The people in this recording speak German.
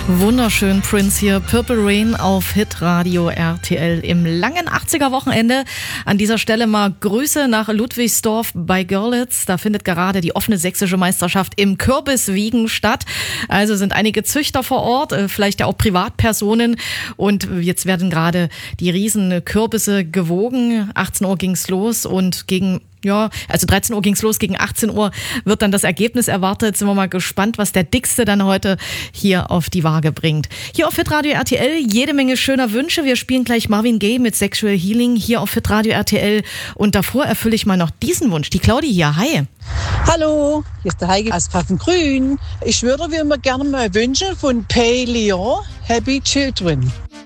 Wunderschön, Prince hier, Purple Rain auf Hitradio RTL im langen 80er-Wochenende. An dieser Stelle mal Grüße nach Ludwigsdorf bei Görlitz. Da findet gerade die offene sächsische Meisterschaft im Kürbiswiegen statt. Also sind einige Züchter vor Ort, vielleicht ja auch Privatpersonen. Und jetzt werden gerade die riesen Kürbisse gewogen. 18 Uhr ging's los und also 13 Uhr ging's los, gegen 18 Uhr wird dann das Ergebnis erwartet. Sind wir mal gespannt, was der Dickste dann heute hier auf die Waage bringt. Hier auf Hitradio RTL jede Menge schöner Wünsche. Wir spielen gleich Marvin Gaye mit Sexual Healing hier auf Hitradio RTL. Und davor erfülle ich mal noch diesen Wunsch. Die Claudi hier, hi. Hallo, hier ist der Heike aus Pfaffengrün. Ich würde mir gerne mal wünschen von Pay Leon, Happy Children.